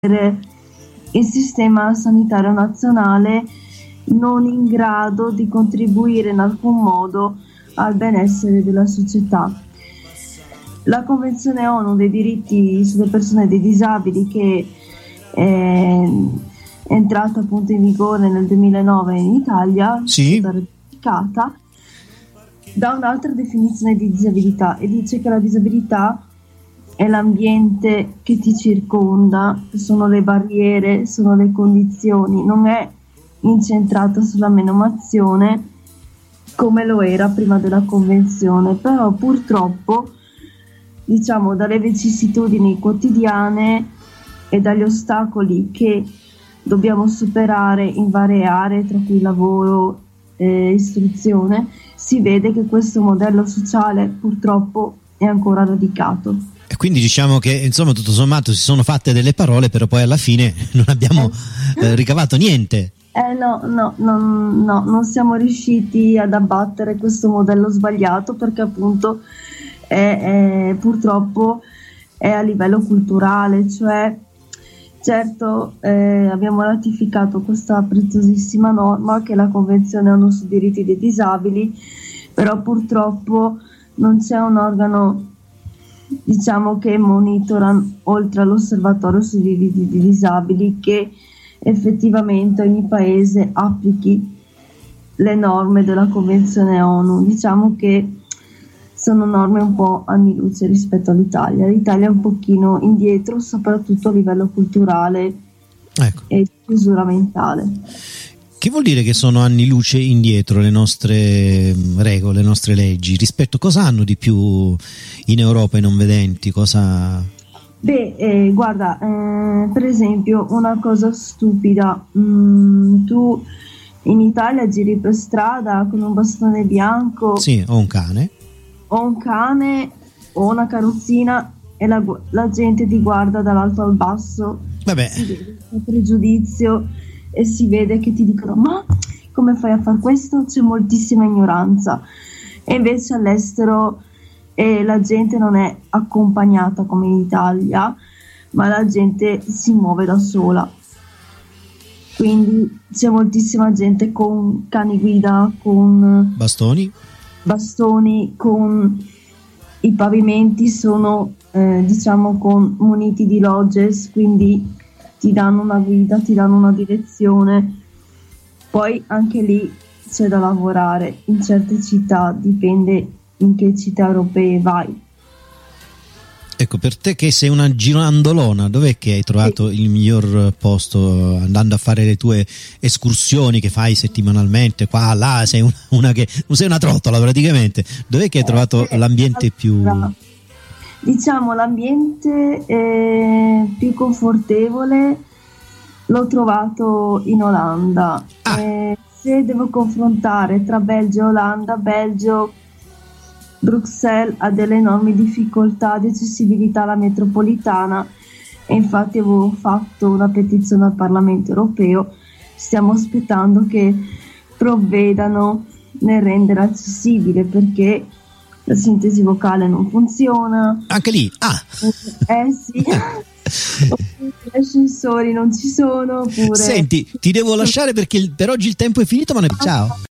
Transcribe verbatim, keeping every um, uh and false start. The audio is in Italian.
il sistema sanitario nazionale non in grado di contribuire in alcun modo al benessere della società. La Convenzione ONU dei diritti sulle persone e dei disabili, che è entrata appunto in vigore nel duemilanove in Italia, sì, è stata ratificata, dà un'altra definizione di disabilità e dice che la disabilità è l'ambiente che ti circonda, sono le barriere, sono le condizioni, non è incentrata sulla menomazione come lo era prima della convenzione. Però purtroppo, diciamo, dalle vicissitudini quotidiane e dagli ostacoli che dobbiamo superare in varie aree, tra cui lavoro e istruzione, si vede che questo modello sociale purtroppo è ancora radicato. E quindi diciamo che insomma tutto sommato si sono fatte delle parole, però poi alla fine non abbiamo eh. Eh, ricavato niente. Eh no, no, no, no, non siamo riusciti ad abbattere questo modello sbagliato, perché appunto è, è, purtroppo è a livello culturale, cioè certo eh, abbiamo ratificato questa preziosissima norma che è la Convenzione ONU sui diritti dei disabili, però purtroppo non c'è un organo, diciamo, che monitora, oltre all'osservatorio sui diritti dei disabili, che effettivamente ogni paese applichi le norme della Convenzione ONU. Diciamo che sono norme un po' anni luce rispetto all'Italia. L'Italia è un pochino indietro, soprattutto a livello culturale, ecco, e chiusura mentale. Che vuol dire che sono anni luce indietro le nostre regole, le nostre leggi? Rispetto, cosa hanno di più in Europa i non vedenti? Cosa... Beh, eh, guarda, eh, per esempio una cosa stupida, mm, tu in Italia giri per strada con un bastone bianco, sì, o un cane, o un cane o una carrozzina, e la, la gente ti guarda dall'alto al basso. Vabbè, si vede un pregiudizio e si vede che ti dicono: ma come fai a fare questo? C'è moltissima ignoranza. E invece all'estero e la gente non è accompagnata come in Italia, ma la gente si muove da sola, quindi c'è moltissima gente con cani guida, con bastoni bastoni con i pavimenti sono eh, diciamo con muniti di lodges, quindi ti danno una guida, ti danno una direzione. Poi anche lì c'è da lavorare, in certe città, dipende in che città europee vai. Ecco, per te che sei una girandolona, dov'è che hai trovato sì. il miglior posto andando a fare le tue escursioni che fai settimanalmente, qua, là, sei una, una che sei una trottola praticamente, dov'è che hai trovato eh, l'ambiente più... Diciamo l'ambiente eh, più confortevole l'ho trovato in Olanda. Ah. Eh, se devo confrontare tra Belgio e Olanda, Belgio, Bruxelles ha delle enormi difficoltà di accessibilità alla metropolitana, e infatti avevo fatto una petizione al Parlamento europeo. Stiamo aspettando che provvedano nel rendere accessibile, perché la sintesi vocale non funziona. Anche lì? Ah! Eh sì. Gli ascensori non ci sono. Oppure... Senti, ti devo lasciare perché per oggi il tempo è finito, ma ne... ciao.